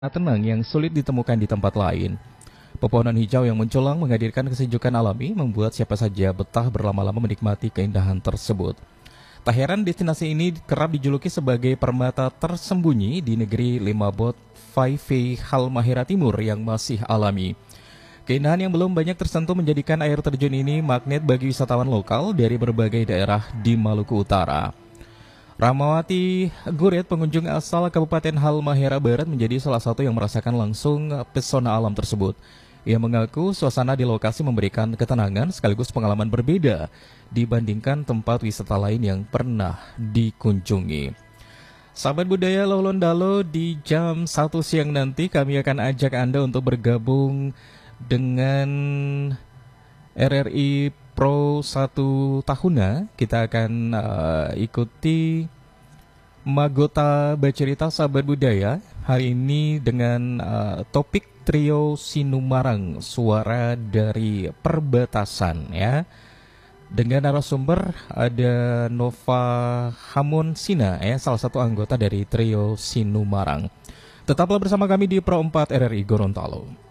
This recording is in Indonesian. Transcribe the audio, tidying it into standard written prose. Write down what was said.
tenang yang sulit ditemukan di tempat lain. Pepohonan hijau yang menculang menghadirkan kesejukan alami membuat siapa saja betah berlama-lama menikmati keindahan tersebut. Tak heran destinasi ini kerap dijuluki sebagai permata tersembunyi di negeri Limabot, Faifei, Halmahera Timur yang masih alami. Keindahan yang belum banyak tersentuh menjadikan air terjun ini magnet bagi wisatawan lokal dari berbagai daerah di Maluku Utara. Ramawati Gurit, pengunjung asal Kabupaten Halmahera Barat, menjadi salah satu yang merasakan langsung pesona alam tersebut. Ia mengaku suasana di lokasi memberikan ketenangan sekaligus pengalaman berbeda dibandingkan tempat wisata lain yang pernah dikunjungi. Sahabat budaya Lolondalo, di jam 1 siang nanti kami akan ajak Anda untuk bergabung dengan RRI Pro 1 Tahuna. Kita akan ikuti Magota Bercerita, sahabat budaya, hari ini dengan topik Trio Sinumarang, suara dari perbatasan, ya. Dengan narasumber ada Nova Hamonsina, ya, salah satu anggota dari Trio Sinumarang. Tetaplah bersama kami di Pro 4 RRI Gorontalo.